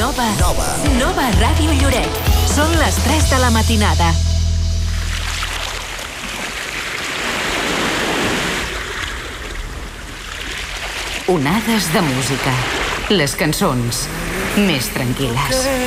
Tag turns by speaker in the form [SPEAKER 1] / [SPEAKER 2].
[SPEAKER 1] Nova Ràdio Lloret. Són les 3 de la matinada. Onades de música. Les cançons més tranquil·les.